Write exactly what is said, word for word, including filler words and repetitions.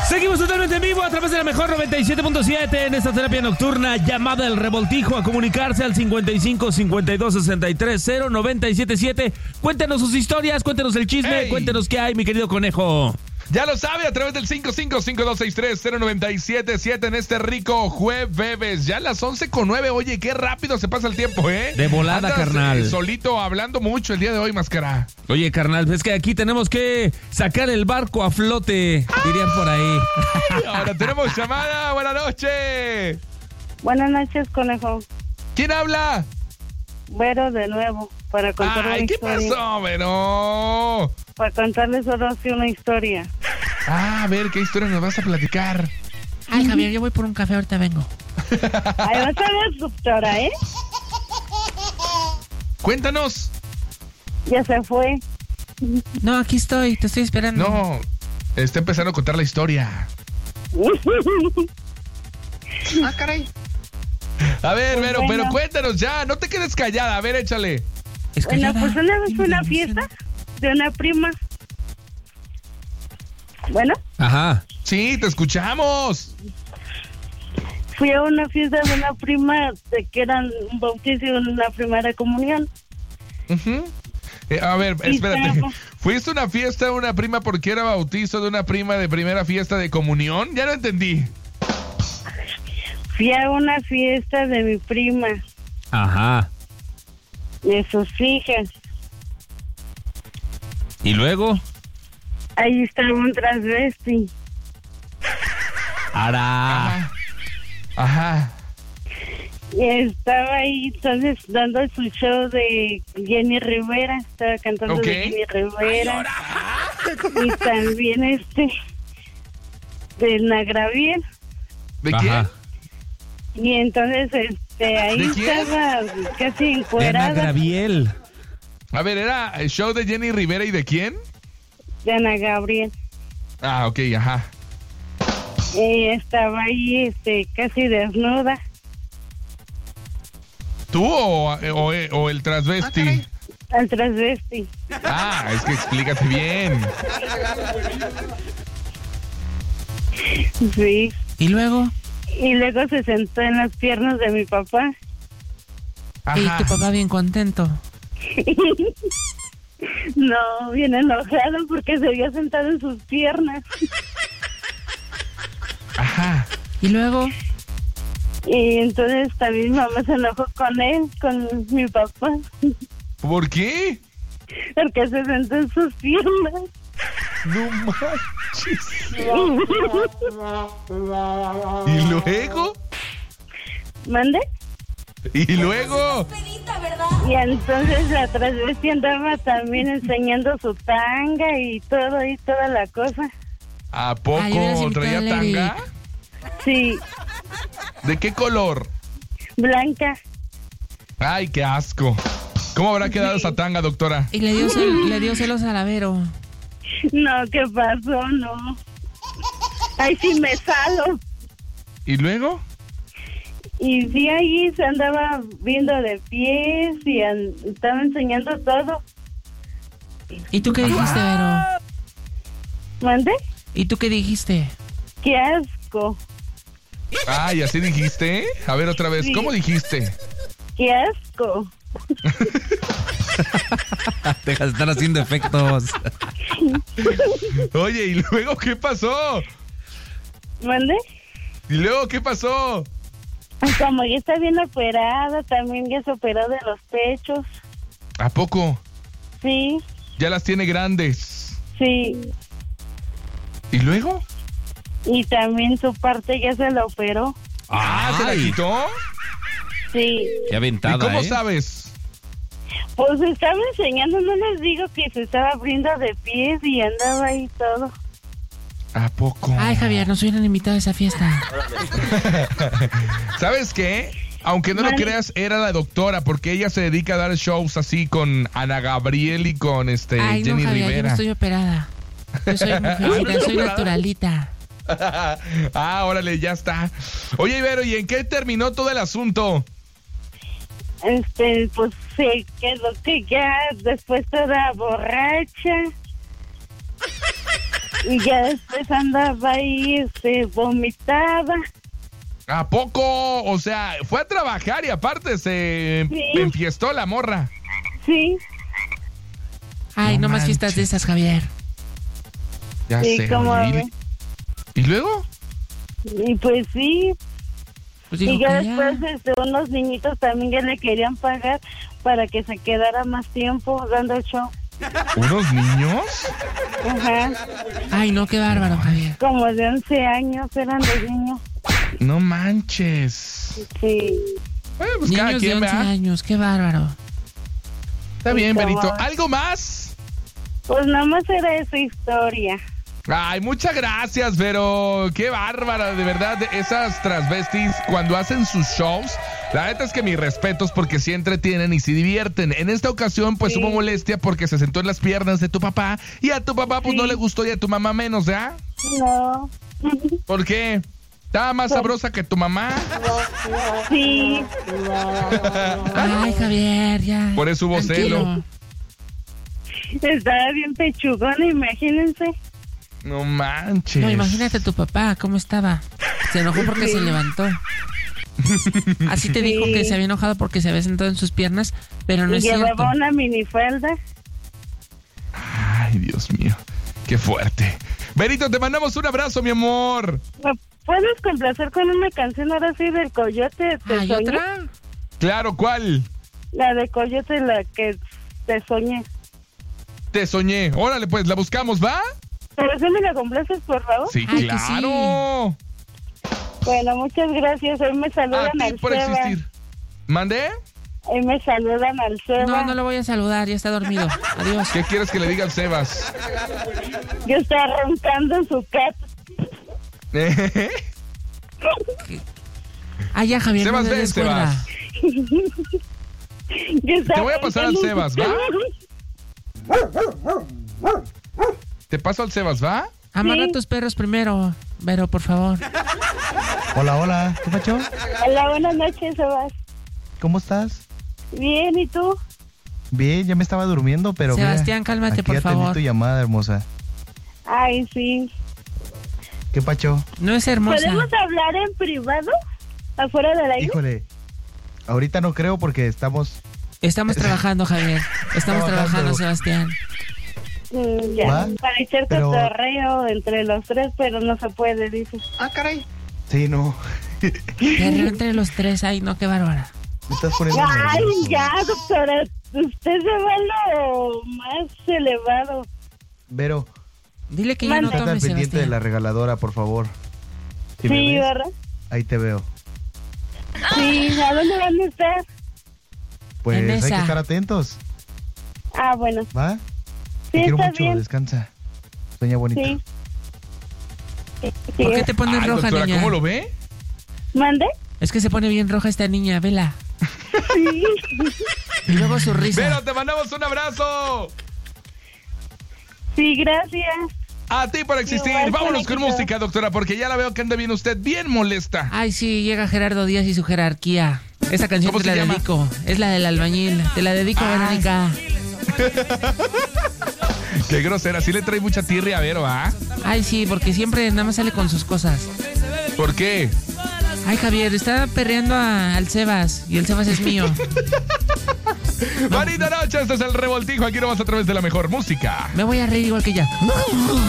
Seguimos totalmente en vivo a través de la mejor noventa y siete punto siete en esta terapia nocturna llamada El Revoltijo, a comunicarse al cincuenta y cinco, cincuenta y dos, sesenta y tres, cero, noventa y siete siete. Cuéntenos sus historias, cuéntenos el chisme, Ey. cuéntenos qué hay, mi querido conejo. Ya lo sabe, a través del cinco cinco cinco dos seis tres cero nueve siete siete en este rico jueves. Ya a las once con nueve. Oye, qué rápido se pasa el tiempo, ¿eh? De volada, Andas, carnal. eh, solito hablando mucho el día de hoy, Máscara. Oye, carnal, es que aquí tenemos que sacar el barco a flote, dirían por ahí. Ahora tenemos llamada. Buenas noches. Buenas noches, conejo. ¿Quién habla? Vero de nuevo, para contar Ay, una ¿qué historia. pasó, Vero? Para contarles solo así una historia. Ah, a ver, ¿qué historia nos vas a platicar? Ay, Javier, yo voy por un café, ahorita vengo. Ahí vas a ver, doctora, ¿eh? Cuéntanos. Ya se fue. No, aquí estoy, te estoy esperando. No, está empezando a contar la historia. Ah, caray. A ver, Pues Vero, bueno. pero cuéntanos ya, no te quedes callada. A ver, échale. Es Bueno, callada. pues una vez fue una fiesta de una prima. Bueno, Ajá. Sí, te escuchamos. fui a una fiesta de una prima de que eran un bautizo y una primera comunión. Ujú. Eh, a ver, Sí, espérate. pero- ¿Fuiste a una fiesta de una prima porque era bautizo de una prima de primera fiesta de comunión? Ya no entendí. Fui a una fiesta de mi prima, Ajá. de sus hijas. ¿Y luego? Ahí estaba un transvesti. Ara. Ajá. Ajá. Y estaba ahí entonces dando su show de Jenny Rivera, estaba cantando Ok. de Jenny Rivera. Y también este de Nagraviel. ¿De Ajá. quién? Y entonces este ahí ¿De quién? estaba casi De Ana encuerada Graviel. A ver, ¿era el show de Jenny Rivera y de quién? de Ana Gabriel. Ah, ok, ajá. Y estaba ahí este casi desnuda. ¿Tú o, o- o el transvesti? Al transvesti. Ah, es que explícate bien. Sí. ¿Y luego? Y luego se sentó en las piernas de mi papá. Y Ajá. tu papá bien contento. No, bien enojado porque se había sentado en sus piernas. Ajá. ¿Y luego? Y entonces también mi mamá se enojó con él, con mi papá, ¿Por qué? porque se sentó en sus piernas. No manches. ¿Y luego? ¿Mande? ¿Y luego? Y entonces la transvesti andaba también enseñando su tanga y todo y toda la cosa. ¿A poco Ay, hubieras invitado traía al tanga? Eric. Sí, ¿De qué color? blanca. Ay, qué asco. ¿Cómo habrá quedado esa tanga, doctora? Y le dio, cel- le dio celos a la Vero. No, ¿qué pasó? No. Ay, sí me salo. ¿Y luego? Y sí, ahí se andaba viendo de pies y an- estaba enseñando todo. ¿Y tú qué dijiste, Vero? ¿Mande? ¿Y tú qué dijiste? ¡Qué asco! Ay, ¿así dijiste? A ver otra vez, Sí. ¿cómo dijiste? ¡Qué asco! Deja de estar haciendo efectos. Oye, ¿y luego qué pasó? ¿Mande? ¿Y luego qué pasó? Como ya está bien operada, también ya se operó de los pechos. ¿A poco? Sí, Ya las tiene grandes. sí. ¿Y luego? Y también su parte ya se la operó. Ah, ¿se la Ay, quitó? Sí. qué aventada, ¿Y cómo ¿eh? sabes? Pues estaba enseñando, no les digo que se estaba abriendo de pies y andaba ahí todo. ¿A poco? Ay, Javier, nos hubieran invitado a esa fiesta. ¿Sabes qué? Aunque no lo Vale. creas, era la doctora, porque ella se dedica a dar shows así con Ana Gabriel y con este Ay, Jenny no, Javier, yo no Rivera. estoy operada. Yo soy mujercita, soy naturalita. Ah, órale, ya está. Oye, Ibero, ¿y en qué terminó todo el asunto? Este, pues se quedó que ya después toda borracha. Y ya después andaba ahí, este, vomitada. ¿A poco? O sea, fue a trabajar y aparte se Sí. enfiestó la morra. Sí, Ay, No no más manches. fiestas de esas, Javier. Ya Sí, sé. ¿cómo oye, ves? ¿Y, ¿Y luego? y pues sí. Pues dijo Y ya que después, ya. este, unos niñitos también ya le querían pagar para que se quedara más tiempo dando show. ¿Unos niños? Ajá, Ay, no, qué bárbaro, Javier. como de once años eran los niños. No manches. Sí. Bueno, pues cada Niños de quien, once ¿verdad? años, qué bárbaro. Está bien, Sí, Benito. cómo. ¿Algo más? Pues nada más era esa historia. Ay, muchas gracias, pero qué bárbara, de verdad, esas transvestis cuando hacen sus shows, la neta es que mis respetos porque sí entretienen y sí divierten. En esta ocasión pues Sí. hubo molestia porque se sentó en las piernas de tu papá y a tu papá pues Sí. no le gustó y a tu mamá menos, ¿ya? No. ¿Por qué? ¿Estaba más sabrosa que tu mamá? Sí. Ay, Javier, ya. Por eso hubo Tranquilo. celo. Estaba bien pechugona, imagínense. No manches. No, imagínate a tu papá, ¿cómo estaba? Se enojó porque se levantó. Así te dijo Sí. que se había enojado porque se había sentado en sus piernas, pero no Y es cierto. llevaba una minifalda. Ay, Dios mío, qué fuerte. Benito, te mandamos un abrazo, mi amor. ¿Me puedes complacer con una canción ahora sí del Coyote? ¿Te ¿Hay soñé? otra? Claro, ¿cuál? La de Coyote, la que te soñé. Te soñé. Órale, pues, la buscamos, ¿va? ¿Pero sí me la complaces, por favor? Sí, Ay, que claro. Bueno, muchas gracias. Hoy me A saludan ti al por Seba. existir. ¿Mandé? Hoy me saludan al Seba. No, no lo voy a saludar, ya está dormido. Adiós. ¿Qué quieres que le diga al Sebas? Yo estaba roncando en su cat. Ah, ya, Javier, Sebas, no le ven, des cuerda. Sebas. Yo estaba Te voy a pasar al roncando en Sebas, su ¿va? Te paso al Sebas, ¿va? Amarra Sí. tus perros primero, Vero, por favor. Hola, hola. ¿Qué pacho? Hola, buenas noches, Sebas. ¿Cómo estás? Bien, ¿y tú? Bien, ya me estaba durmiendo, pero mira, Sebastián, cálmate, aquí por atendí favor. tu llamada, hermosa. Ay, sí. ¿Qué pacho? No es hermosa. ¿Podemos hablar en privado? ¿Afuera del aire? Híjole, ahorita no creo porque estamos... Estamos trabajando, Javier. Estamos trabajando, Trabajando. Sebastián. Mm, ya, ¿Va? para echar Pero- cotorreo entre los tres, pero no se puede, dices. Sí, no. Perreo entre los tres, ay, no, qué bárbara. Me estás poniendo Ay, nervioso. ya, doctora. Usted se va a lo más elevado. Vero, Dile que ya no Manda. estate al tome, pendiente de Sebastián. la regaladora, por favor. Si me Sí, ves, ¿verdad? ahí te veo. Sí, ¿a dónde van a estar? Pues En hay que esa. estar atentos, Ah, bueno. ¿va? Sí, Te quiero está mucho, bien. descansa. Sueña bonito. Sí. Sí, ¿Por qué te pones Ay, roja, doctora, niña? ¿cómo lo ve? ¿Mande? Es que se pone bien roja esta niña, vela. Sí. Y luego su risa. Vero, te mandamos un abrazo. Sí, gracias. A ti por existir. Igual, Vámonos con conejito. música, doctora, porque ya la veo que anda bien usted bien molesta. Ay, sí, llega Gerardo Díaz y su jerarquía. Esa canción ¿Cómo te la se llama? dedico. Es la del albañil. Te la dedico, Ah. Verónica. Qué grosera, sí le trae mucha tirria a Vero, ¿ah? Ay, sí, porque siempre nada más sale con sus cosas. ¿Por qué? Ay, Javier, está perreando a- al Sebas y el Sebas es mío. Bonita noche, este es el Revoltijo, aquí nomás a través de la mejor música. Me voy a reír igual que ella.